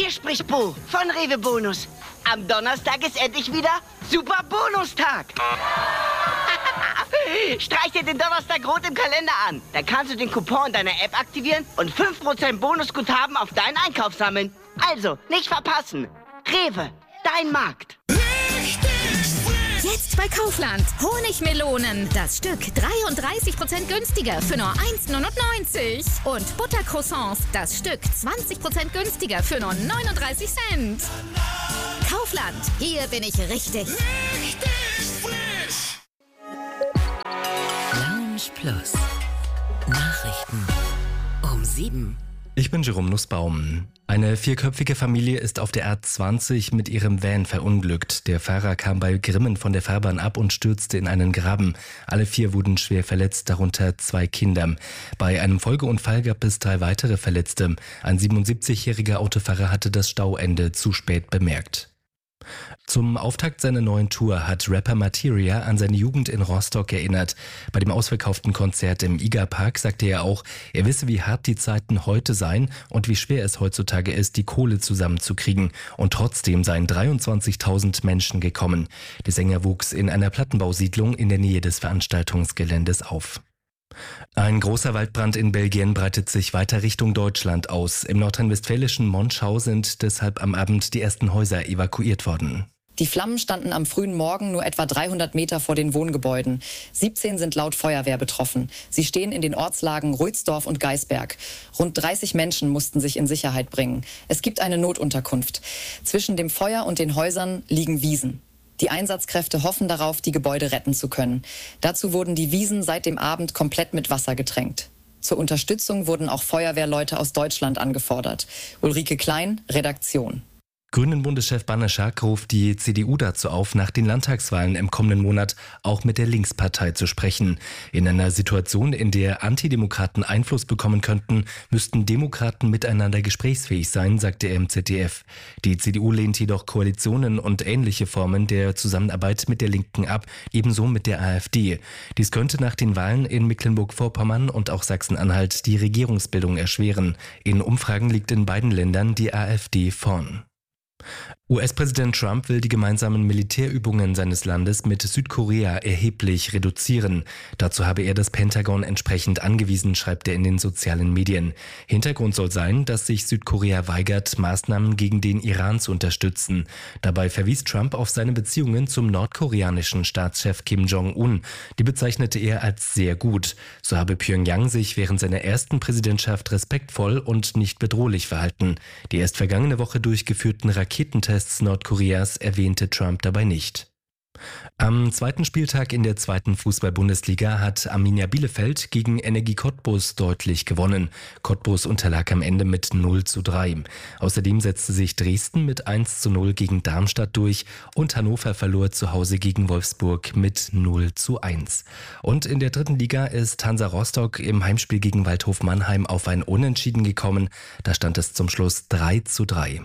Hier spricht Bo von Rewe Bonus. Am Donnerstag ist endlich wieder Super Bonustag. Streich dir den Donnerstag rot im Kalender an. Dann kannst du den Coupon deiner App aktivieren und 5% Bonusguthaben auf deinen Einkauf sammeln. Also, nicht verpassen. Rewe, dein Markt. Jetzt bei Kaufland. Honigmelonen. Das Stück 33% günstiger für nur 1,99 €. Und Buttercroissants. Das Stück 20% günstiger für nur 39 Cent. Kaufland. Hier bin ich richtig. Lounge Plus. Nachrichten um 7. Ich bin Jerome Nussbaum. Eine 4-köpfige Familie ist auf der A20 mit ihrem Van verunglückt. Der Fahrer kam bei Grimmen von der Fahrbahn ab und stürzte in einen Graben. Alle 4 wurden schwer verletzt, darunter 2 Kinder. Bei einem Folgeunfall gab es 3 weitere Verletzte. Ein 77-jähriger Autofahrer hatte das Stauende zu spät bemerkt. Zum Auftakt seiner neuen Tour hat Rapper Materia an seine Jugend in Rostock erinnert. Bei dem ausverkauften Konzert im IGA-Park sagte er auch, er wisse, wie hart die Zeiten heute seien und wie schwer es heutzutage ist, die Kohle zusammenzukriegen. Und trotzdem seien 23.000 Menschen gekommen. Der Sänger wuchs in einer Plattenbausiedlung in der Nähe des Veranstaltungsgeländes auf. Ein großer Waldbrand in Belgien breitet sich weiter Richtung Deutschland aus. Im nordrhein-westfälischen Monschau sind deshalb am Abend die ersten Häuser evakuiert worden. Die Flammen standen am frühen Morgen nur etwa 300 Meter vor den Wohngebäuden. 17 sind laut Feuerwehr betroffen. Sie stehen in den Ortslagen Ruidsdorf und Geisberg. Rund 30 Menschen mussten sich in Sicherheit bringen. Es gibt eine Notunterkunft. Zwischen dem Feuer und den Häusern liegen Wiesen. Die Einsatzkräfte hoffen darauf, die Gebäude retten zu können. Dazu wurden die Wiesen seit dem Abend komplett mit Wasser getränkt. Zur Unterstützung wurden auch Feuerwehrleute aus Deutschland angefordert. Ulrike Klein, Redaktion. Grünen-Bundeschef Banaschak ruft die CDU dazu auf, nach den Landtagswahlen im kommenden Monat auch mit der Linkspartei zu sprechen. In einer Situation, in der Antidemokraten Einfluss bekommen könnten, müssten Demokraten miteinander gesprächsfähig sein, sagte er im ZDF. Die CDU lehnt jedoch Koalitionen und ähnliche Formen der Zusammenarbeit mit der Linken ab, ebenso mit der AfD. Dies könnte nach den Wahlen in Mecklenburg-Vorpommern und auch Sachsen-Anhalt die Regierungsbildung erschweren. In Umfragen liegt in beiden Ländern die AfD vorn. US-Präsident Trump will die gemeinsamen Militärübungen seines Landes mit Südkorea erheblich reduzieren. Dazu habe er das Pentagon entsprechend angewiesen, schreibt er in den sozialen Medien. Hintergrund soll sein, dass sich Südkorea weigert, Maßnahmen gegen den Iran zu unterstützen. Dabei verwies Trump auf seine Beziehungen zum nordkoreanischen Staatschef Kim Jong-un. Die bezeichnete er als sehr gut. So habe Pyongyang sich während seiner ersten Präsidentschaft respektvoll und nicht bedrohlich verhalten. Die erst vergangene Woche durchgeführten Raketentests Nordkoreas erwähnte Trump dabei nicht. Am zweiten Spieltag in der 2. Fußball-Bundesliga hat Arminia Bielefeld gegen Energie Cottbus deutlich gewonnen. Cottbus unterlag am Ende mit 0:3. Außerdem setzte sich Dresden mit 1:0 gegen Darmstadt durch und Hannover verlor zu Hause gegen Wolfsburg mit 0:1. Und in der 3. Liga ist Hansa Rostock im Heimspiel gegen Waldhof Mannheim auf ein Unentschieden gekommen. Da stand es zum Schluss 3:3.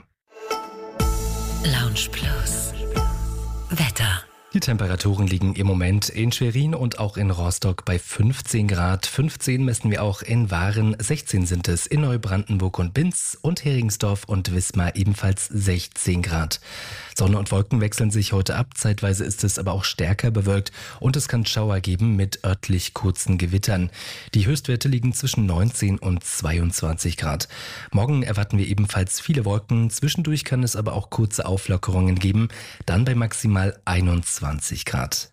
Lounge Plus. Wetter. Die Temperaturen liegen im Moment in Schwerin und auch in Rostock bei 15 Grad. 15 messen wir auch in Waren, 16 sind es in Neubrandenburg und Binz und Heringsdorf und Wismar ebenfalls 16 Grad. Sonne und Wolken wechseln sich heute ab, zeitweise ist es aber auch stärker bewölkt und es kann Schauer geben mit örtlich kurzen Gewittern. Die Höchstwerte liegen zwischen 19 und 22 Grad. Morgen erwarten wir ebenfalls viele Wolken, zwischendurch kann es aber auch kurze Auflockerungen geben, dann bei maximal 21 Grad.